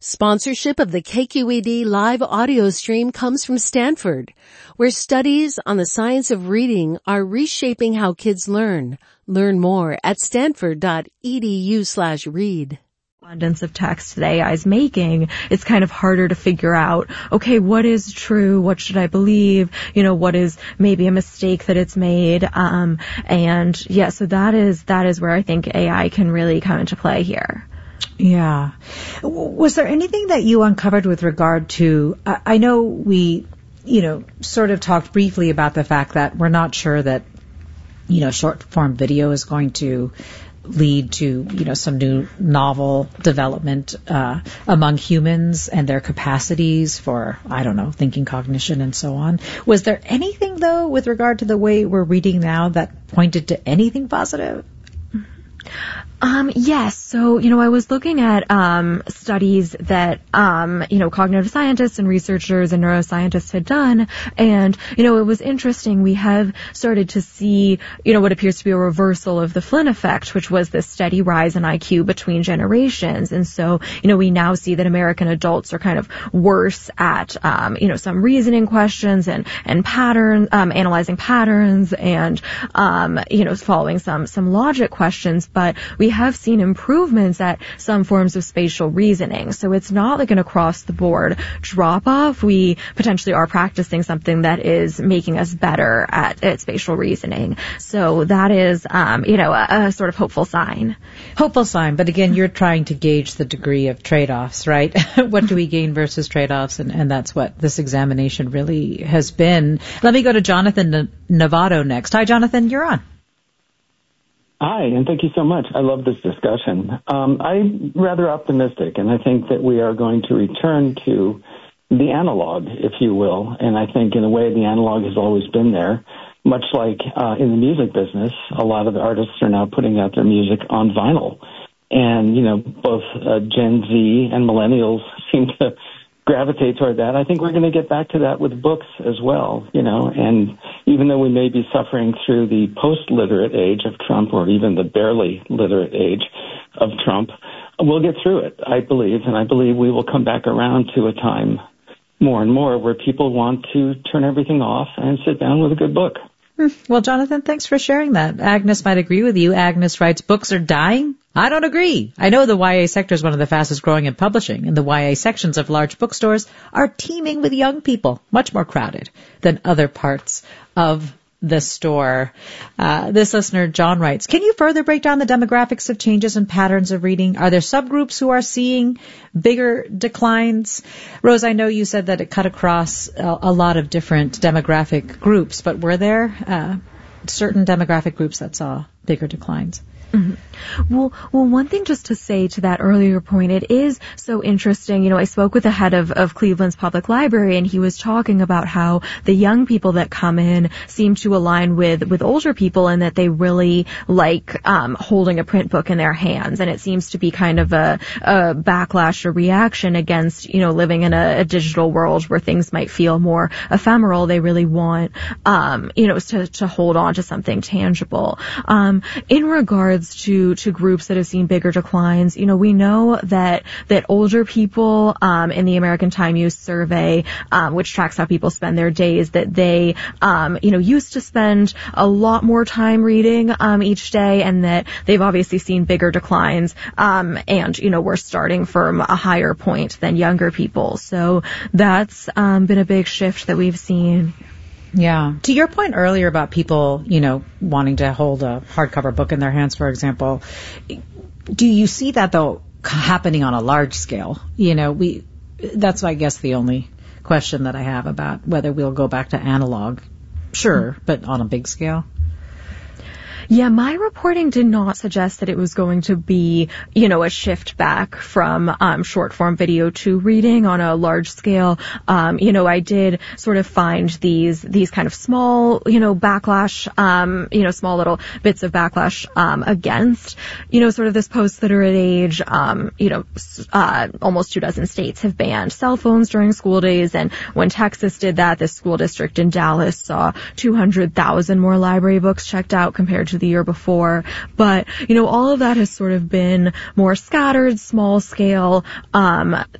Sponsorship of the KQED live audio stream comes from Stanford, where studies on the science of reading are reshaping how kids learn. Learn more at stanford.edu/read. Abundance of text that AI is making, it's kind of harder to figure out, okay, what is true? What should I believe? What is maybe a mistake that it's made? So that is where I think AI can really come into play here. Yeah. Was there anything that you uncovered with regard to, I know we, sort of talked briefly about the fact that we're not sure that, short form video is going to lead to, some new novel development among humans and their capacities for, thinking, cognition, and so on. Was there anything, though, with regard to the way we're reading now that pointed to anything positive? Yes. So, I was looking at studies that, cognitive scientists and researchers and neuroscientists had done. And, it was interesting. We have started to see, what appears to be a reversal of the Flynn effect, which was this steady rise in IQ between generations. And so, we now see that American adults are kind of worse at, some reasoning questions and pattern, analyzing patterns and, following some logic questions. But we have seen improvements at some forms of spatial reasoning. So it's not like an across-the-board drop-off. We potentially are practicing something that is making us better at spatial reasoning. So that is, a sort of hopeful sign. Hopeful sign. But again, you're trying to gauge the degree of trade-offs, right? What do we gain versus trade-offs? And that's what this examination really has been. Let me go to Jonathan Novato next. Hi, Jonathan. You're on. Hi, and thank you so much. I love this discussion. I'm rather optimistic, and I think that we are going to return to the analog, if you will. And I think in a way the analog has always been there. Much like in the music business, a lot of the artists are now putting out their music on vinyl. And, both Gen Z and millennials seem to gravitate toward that. I think we're going to get back to that with books as well, and even though we may be suffering through the post-literate age of Trump or even the barely literate age of Trump, we'll get through it, I believe, and I believe we will come back around to a time more and more where people want to turn everything off and sit down with a good book. Well, Jonathan, thanks for sharing that. Agnes might agree with you. Agnes writes, books are dying? I don't agree. I know the YA sector is one of the fastest growing in publishing, and the YA sections of large bookstores are teeming with young people, much more crowded than other parts of the store. This listener, John, writes, can you further break down the demographics of changes and patterns of reading? Are there subgroups who are seeing bigger declines? Rose, I know you said that it cut across a lot of different demographic groups, but were there certain demographic groups that saw bigger declines? Mm-hmm. Well, one thing just to say to that earlier point, it is so interesting. I spoke with the head of Cleveland's public library, and he was talking about how the young people that come in seem to align with older people, and that they really like holding a print book in their hands. And it seems to be kind of a backlash or reaction against, living in a digital world where things might feel more ephemeral. They really want, to hold on to something tangible. In regards to groups that have seen bigger declines, we know that older people in the American Time Use Survey, which tracks how people spend their days, that they used to spend a lot more time reading each day, and that they've obviously seen bigger declines, and we're starting from a higher point than younger people. So that's been a big shift that we've seen. Yeah. To your point earlier about people, wanting to hold a hardcover book in their hands, for example, do you see that, though, happening on a large scale? That's, I guess, the only question that I have about whether we'll go back to analog. Sure, but on a big scale? Yeah, my reporting did not suggest that it was going to be, a shift back from short form video to reading on a large scale. I did sort of find these kind of small, backlash, small little bits of backlash against, sort of this post-literate age. Almost 24 states have banned cell phones during school days, and when Texas did that, this school district in Dallas saw 200,000 more library books checked out compared to the year before. But, all of that has sort of been more scattered, small scale,